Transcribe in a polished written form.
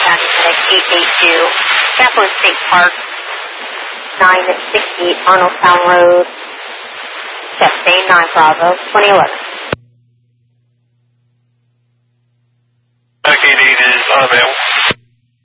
County Medic 882, Chaplain State Park, 968 Arnoldstown Road, Chastain 9 Bravo, 2011. KD is unavailable.